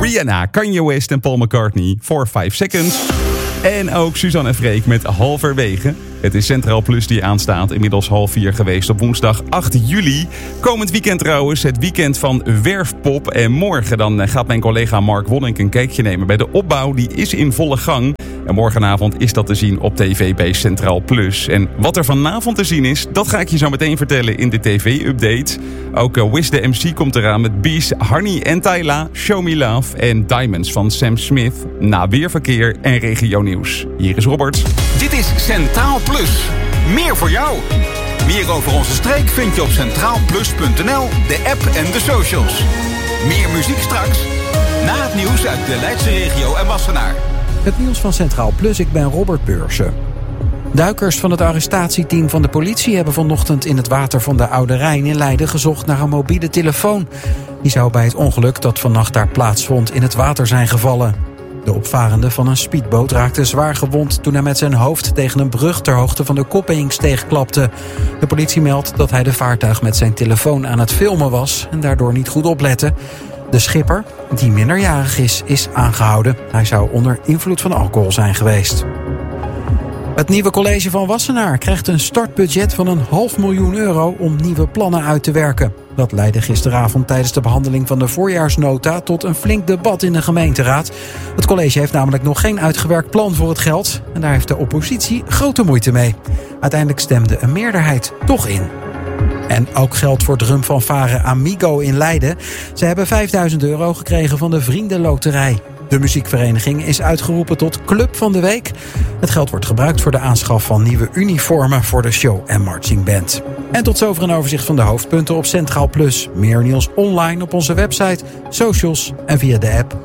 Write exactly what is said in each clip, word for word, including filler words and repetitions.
Rihanna, Kanye West en Paul McCartney voor vijf seconds. En ook Suzanne en Freek met Halverwege. Het is Centraal Plus die aanstaat. Inmiddels half vier geweest op woensdag acht juli. Komend weekend trouwens, het weekend van Werfpop. En morgen dan gaat mijn collega Mark Wonnink een kijkje nemen bij de opbouw. Die is in volle gang. En morgenavond is dat te zien op tv bij Centraal Plus. En wat er vanavond te zien is, dat ga ik je zo meteen vertellen in de tv-update. Ook uh, Wiz de M C komt eraan met Bees, Harnie en Tyla, Show Me Love en Diamonds van Sam Smith. Na weerverkeer en regionieuws. Hier is Robert. Dit is Centraal Plus. Meer voor jou. Meer over onze streek vind je op centraal plus punt n l, de app en de socials. Meer muziek straks. Na het nieuws uit de Leidse regio en Wassenaar. Het nieuws van Centraal Plus, ik ben Robert Beursen. Duikers van het arrestatieteam van de politie hebben vanochtend in het water van de Oude Rijn in Leiden gezocht naar een mobiele telefoon. Die zou bij het ongeluk dat vannacht daar plaatsvond in het water zijn gevallen. De opvarende van een speedboot raakte zwaar gewond toen hij met zijn hoofd tegen een brug ter hoogte van de Koppeingsteeg klapte. De politie meldt dat hij de vaartuig met zijn telefoon aan het filmen was en daardoor niet goed oplette. De schipper, die minderjarig is, is aangehouden. Hij zou onder invloed van alcohol zijn geweest. Het nieuwe college van Wassenaar krijgt een startbudget van een half miljoen euro om nieuwe plannen uit te werken. Dat leidde gisteravond tijdens de behandeling van de voorjaarsnota tot een flink debat in de gemeenteraad. Het college heeft namelijk nog geen uitgewerkt plan voor het geld en daar heeft de oppositie grote moeite mee. Uiteindelijk stemde een meerderheid toch in. En ook geld voor drumfanfare Amigo in Leiden. Ze hebben vijfduizend euro gekregen van de Vriendenloterij. De muziekvereniging is uitgeroepen tot Club van de Week. Het geld wordt gebruikt voor de aanschaf van nieuwe uniformen voor de show en marching band. En tot zover een overzicht van de hoofdpunten op Centraal Plus. Meer nieuws online op onze website, socials en via de app.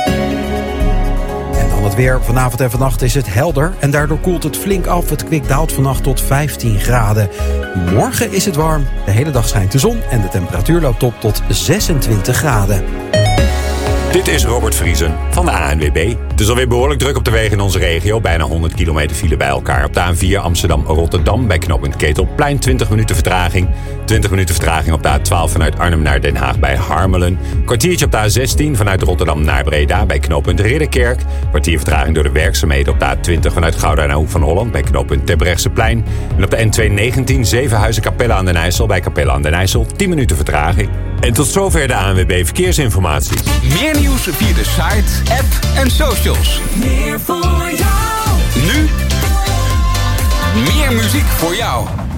En dan het weer. Vanavond en vannacht is het helder en daardoor koelt het flink af. Het kwik daalt vannacht tot vijftien graden. Morgen is het warm. De hele dag schijnt de zon en de temperatuur loopt op tot zesentwintig graden. Dit is Robert Vriesen van de A N W B. Het is alweer behoorlijk druk op de wegen in onze regio. Bijna honderd kilometer file bij elkaar. Op de A vier Amsterdam-Rotterdam bij knooppunt Ketelplein twintig minuten vertraging. twintig minuten vertraging op de A twaalf vanuit Arnhem naar Den Haag bij Harmelen. Kwartiertje op de A zestien vanuit Rotterdam naar Breda bij knooppunt Ridderkerk. Kwartier vertraging door de werkzaamheden op de A twintig vanuit Gouda naar Hoek van Holland bij knooppunt Terbrechtseplein. En op de N tweehonderdnegentien Zevenhuizen Capella aan den IJssel bij Capella aan den IJssel tien minuten vertraging. En tot zover de A N W B Verkeersinformatie. Meer nieuws via de site, app en socials. Meer voor jou. Nu meer muziek voor jou.